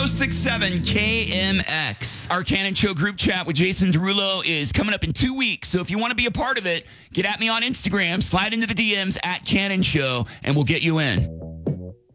1067 KMX. Our Cannon Show group chat with Jason Derulo is coming up in 2 weeks. So if you want to be a part of it, get at me on Instagram, slide into the DMs at Cannon Show, and we'll get you in.